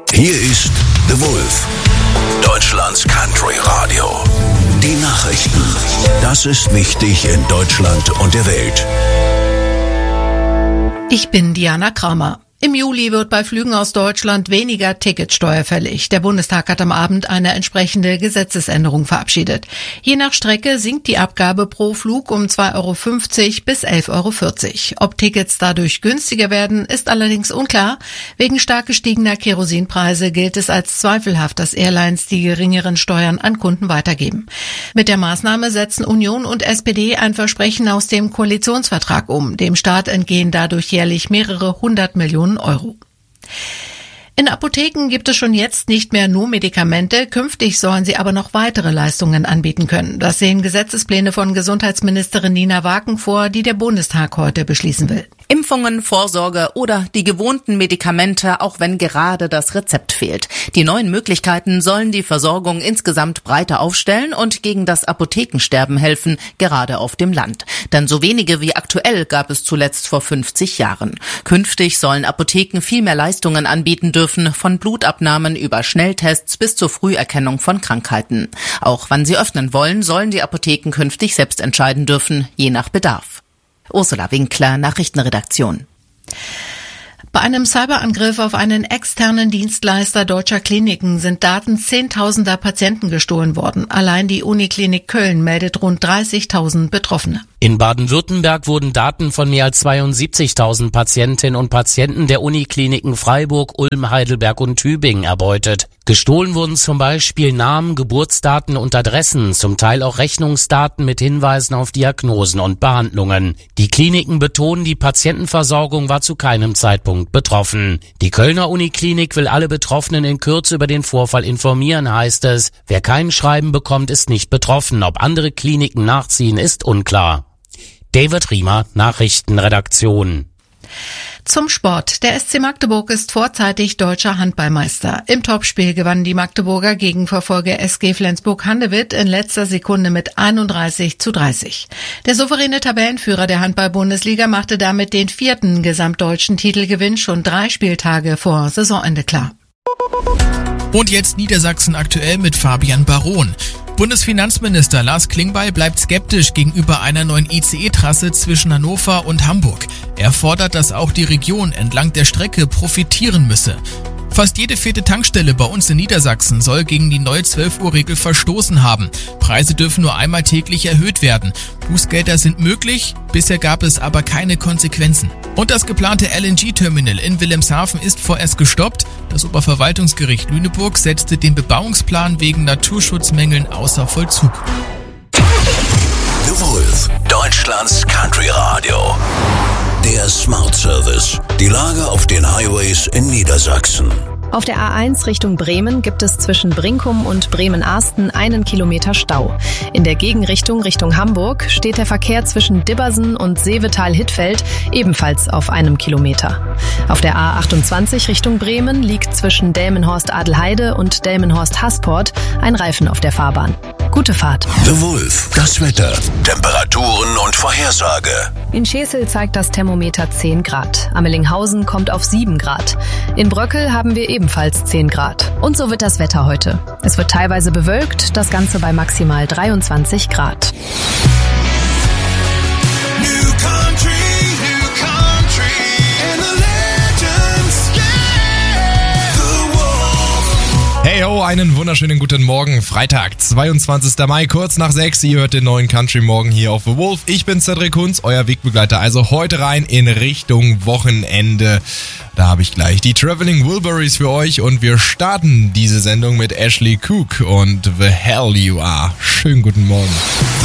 Hier ist The Wolf, Deutschlands Country Radio. Die Nachrichten. Das ist wichtig in Deutschland und der Welt. Ich bin Diana Kramer. Im Juli wird bei Flügen aus Deutschland weniger Ticketsteuer fällig. Der Bundestag hat am Abend eine entsprechende Gesetzesänderung verabschiedet. Je nach Strecke sinkt die Abgabe pro Flug um 2,50 € bis 11,40 €. Ob Tickets dadurch günstiger werden, ist allerdings unklar. Wegen stark gestiegener Kerosinpreise gilt es als zweifelhaft, dass Airlines die geringeren Steuern an Kunden weitergeben. Mit der Maßnahme setzen Union und SPD ein Versprechen aus dem Koalitionsvertrag um. Dem Staat entgehen dadurch jährlich mehrere 100 Millionen €. In Apotheken gibt es schon jetzt nicht mehr nur Medikamente, künftig sollen sie aber noch weitere Leistungen anbieten können. Das sehen Gesetzespläne von Gesundheitsministerin Nina Waken vor, die der Bundestag heute beschließen will. Impfungen, Vorsorge oder die gewohnten Medikamente, auch wenn gerade das Rezept fehlt. Die neuen Möglichkeiten sollen die Versorgung insgesamt breiter aufstellen und gegen das Apothekensterben helfen, gerade auf dem Land. Denn so wenige wie aktuell gab es zuletzt vor 50 Jahren. Künftig sollen Apotheken viel mehr Leistungen anbieten dürfen, von Blutabnahmen über Schnelltests bis zur Früherkennung von Krankheiten. Auch wann sie öffnen wollen, sollen die Apotheken künftig selbst entscheiden dürfen, je nach Bedarf. Ursula Winkler, Nachrichtenredaktion. Bei einem Cyberangriff auf einen externen Dienstleister deutscher Kliniken sind Daten zehntausender Patienten gestohlen worden. Allein die Uniklinik Köln meldet rund 30.000 Betroffene. In Baden-Württemberg wurden Daten von mehr als 72.000 Patientinnen und Patienten der Unikliniken Freiburg, Ulm, Heidelberg und Tübingen erbeutet. Gestohlen wurden zum Beispiel Namen, Geburtsdaten und Adressen, zum Teil auch Rechnungsdaten mit Hinweisen auf Diagnosen und Behandlungen. Die Kliniken betonen, die Patientenversorgung war zu keinem Zeitpunkt betroffen. Die Kölner Uniklinik will alle Betroffenen in Kürze über den Vorfall informieren, heißt es. Wer kein Schreiben bekommt, ist nicht betroffen. Ob andere Kliniken nachziehen, ist unklar. David Riemer, Nachrichtenredaktion. Zum Sport. Der SC Magdeburg ist vorzeitig deutscher Handballmeister. Im Topspiel gewannen die Magdeburger gegen Verfolger SG Flensburg-Handewitt in letzter Sekunde mit 31:30. Der souveräne Tabellenführer der Handball-Bundesliga machte damit den 4. gesamtdeutschen Titelgewinn schon 3 Spieltage vor Saisonende klar. Und jetzt Niedersachsen aktuell mit Fabian Baron. Bundesfinanzminister Lars Klingbeil bleibt skeptisch gegenüber einer neuen ICE-Trasse zwischen Hannover und Hamburg. Er fordert, dass auch die Region entlang der Strecke profitieren müsse. Fast jede 4. Tankstelle bei uns in Niedersachsen soll gegen die neue 12-Uhr-Regel verstoßen haben. Preise dürfen nur einmal täglich erhöht werden. Bußgelder sind möglich, bisher gab es aber keine Konsequenzen. Und das geplante LNG-Terminal in Wilhelmshaven ist vorerst gestoppt. Das Oberverwaltungsgericht Lüneburg setzte den Bebauungsplan wegen Naturschutzmängeln außer Vollzug. The Wolf, Deutschlands Country Radio. Der Smart Service. Die Lage auf den Highways in Niedersachsen. Auf der A1 Richtung Bremen gibt es zwischen Brinkum und Bremen-Arsten 1 Kilometer Stau. In der Gegenrichtung Richtung Hamburg steht der Verkehr zwischen Dibbersen und Seevetal-Hittfeld ebenfalls auf 1 Kilometer. Auf der A28 Richtung Bremen liegt zwischen Delmenhorst-Adelheide und Delmenhorst-Hasport ein Reifen auf der Fahrbahn. Gute Fahrt. The Wolf, das Wetter, Temperaturen und Vorhersage. In Schesel zeigt das Thermometer 10 Grad. Amelinghausen kommt auf 7 Grad. In Bröckel haben wir ebenfalls 10 Grad. Und so wird das Wetter heute. Es wird teilweise bewölkt, das Ganze bei maximal 23 Grad. Hey ho, einen wunderschönen guten Morgen. Freitag, 22. Mai, kurz nach 6. Ihr hört den neuen Country Morgen hier auf The Wolf. Ich bin Cedric Kunz, euer Wegbegleiter. Also heute rein in Richtung Wochenende. Da habe ich gleich die Traveling Wilburys für euch und wir starten diese Sendung mit Ashley Cook und The Hell You Are. Schönen guten Morgen.